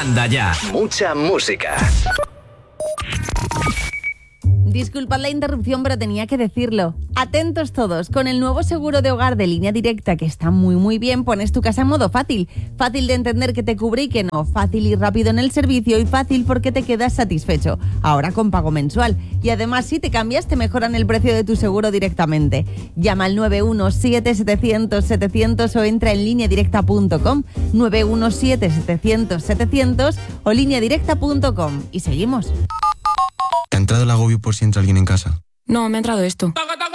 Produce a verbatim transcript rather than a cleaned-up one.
Manda ya. Mucha música. Disculpad la interrupción, pero tenía que decirlo. Atentos todos, con el nuevo seguro de hogar de Línea Directa, que está muy muy bien, pones tu casa en modo fácil. Fácil de entender que te cubre y que no. Fácil y rápido en el servicio y fácil porque te quedas satisfecho. Ahora con pago mensual. Y además, si te cambias, te mejoran el precio de tu seguro directamente. Llama al nueve uno siete, setecientos, setecientos o entra en línea directa punto com. nueve uno siete, setecientos, setecientos o línea directa punto com. Y seguimos. ¿Te ha entrado el agobio por si entra alguien en casa? No, me ha entrado esto.